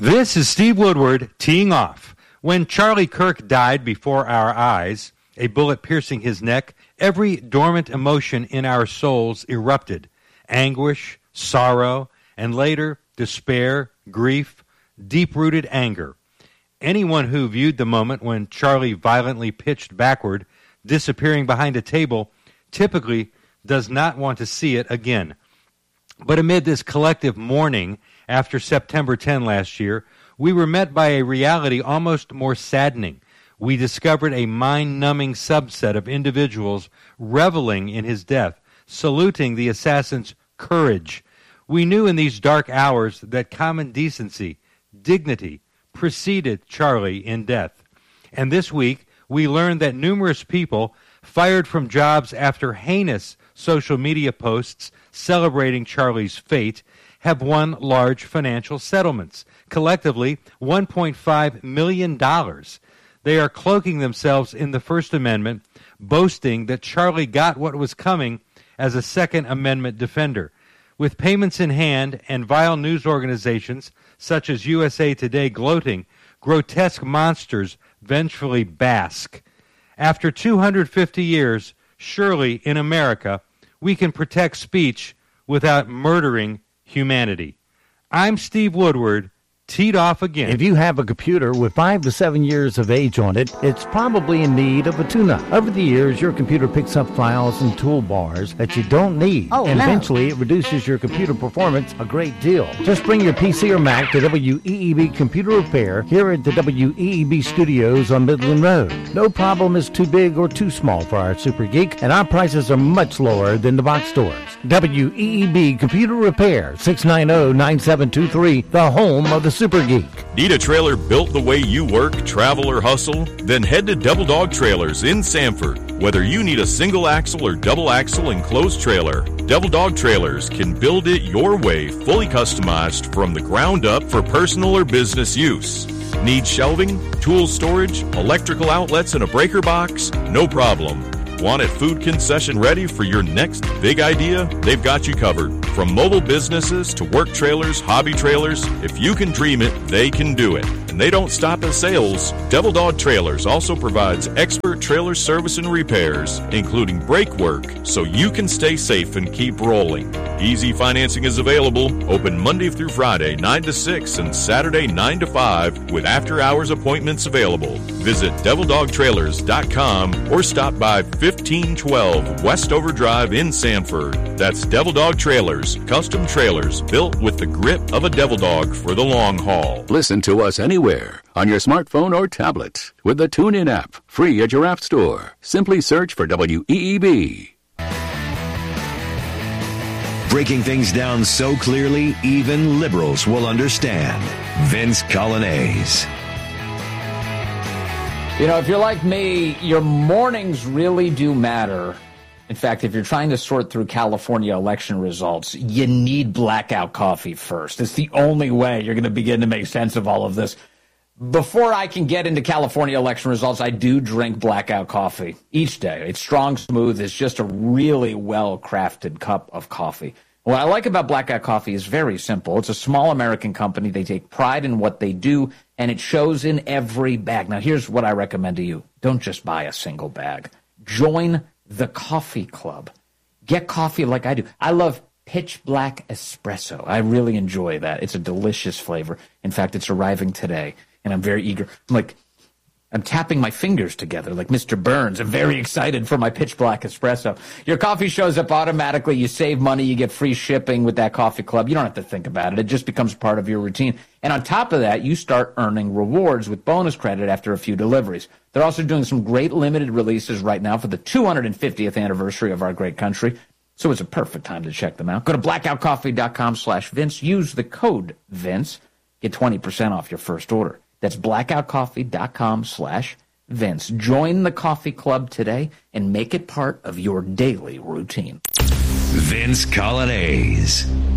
This is Steve Woodward teeing off. When Charlie Kirk died before our eyes, a bullet piercing his neck, every dormant emotion in our souls erupted. Anguish, sorrow, and later despair, grief, deep-rooted anger. Anyone who viewed the moment when Charlie violently pitched backward, disappearing behind a table, typically does not want to see it again. But amid this collective mourning after September 10 last year, we were met by a reality almost more saddening. We discovered a mind-numbing subset of individuals reveling in his death, saluting the assassin's courage. We knew in these dark hours that common decency, dignity, preceded Charlie in death. And this week, we learned that numerous people fired from jobs after heinous social media posts celebrating Charlie's fate have won large financial settlements, collectively $1.5 million. They are cloaking themselves in the First Amendment, boasting that Charlie got what was coming as a Second Amendment defender. With payments in hand and vile news organizations such as USA Today gloating, grotesque monsters vengefully bask. After 250 years, surely in America, we can protect speech without murdering humanity. I'm Steve Woodward, teed off again. If you have a computer with 5 to 7 years of age on it, it's probably in need of a tune-up. Over the years, your computer picks up files and toolbars that you don't need, and eventually it reduces your computer performance a great deal. Just bring your PC or Mac to WEEB Computer Repair here at the WEEB Studios on Midland Road. No problem is too big or too small for our Super Geek, and our prices are much lower than the box stores. WEEB Computer Repair, 690-9723, the home of the Super Geek. Need a trailer built the way you work, travel, or hustle? Then head to Double Dog Trailers in Sanford. Whether you need a single axle or double axle enclosed trailer, Double Dog Trailers can build it your way, fully customized from the ground up for personal or business use. Need shelving, tool storage, electrical outlets, and a breaker box? No problem. Want it food concession ready for your next big idea? They've got you covered. From mobile businesses to work trailers, hobby trailers, if you can dream it, they can do it. And they don't stop at sales. Devil Dog Trailers also provides expert trailer service and repairs, including brake work, so you can stay safe and keep rolling. Easy financing is available, open Monday through Friday, 9 to 6, and Saturday, 9 to 5, with after-hours appointments available. Visit DevilDogTrailers.com or stop by 1512 Westover Drive in Sanford. That's Devil Dog Trailers, custom trailers built with the grip of a devil dog for the long haul. Listen to us anywhere on your smartphone or tablet with the TuneIn app, free at your app store. Simply search for WEEB. Breaking things down so clearly, even liberals will understand. Vince Colonnese. You know, if you're like me, your mornings really do matter. In fact, if you're trying to sort through California election results, you need blackout coffee first. It's the only way you're going to begin to make sense of all of this. Before I can get into California election results, I do drink blackout coffee each day. It's strong, smooth. It's just a really well-crafted cup of coffee. What I like about blackout coffee is very simple. It's a small American company. They take pride in what they do, and it shows in every bag. Now, here's what I recommend to you. Don't just buy a single bag. Join the coffee club. Get coffee like I do. I love pitch black espresso. I really enjoy that. It's a delicious flavor. In fact, it's arriving today, and I'm very eager. I'm tapping my fingers together like Mr. Burns. I'm very excited for my pitch black espresso. Your coffee shows up automatically. You save money. You get free shipping with that coffee club. You don't have to think about it. It just becomes part of your routine. And on top of that, you start earning rewards with bonus credit after a few deliveries. They're also doing some great limited releases right now for the 250th anniversary of our great country. So it's a perfect time to check them out. Go to blackoutcoffee.com/Vince. Use the code Vince. Get 20% off your first order. That's blackoutcoffee.com/Vince. Join the coffee club today and make it part of your daily routine. Vince Colonnese.